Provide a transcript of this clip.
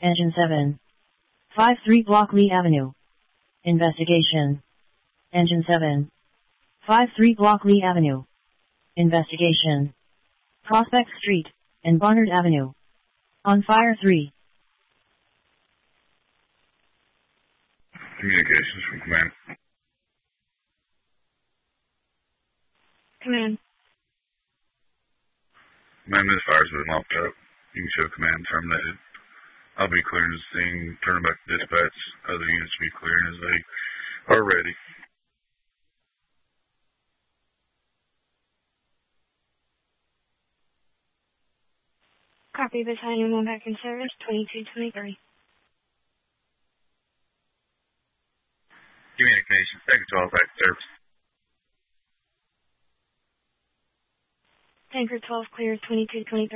Engine 7. 53 Block Lee Avenue. Investigation. Engine 7. 53 Block Lee Avenue. Investigation. Prospect Street and Barnard Avenue. On fire 3. Communications from command. Command. Command, this fire's been locked up. You can show command terminated. I'll be clearing the scene, turning back to dispatch. Other units be clearing as they are ready. Copy, battalion 1 back in service, 2223. Communications, Tanker 12 back in service. Tanker 12 clear, 2223.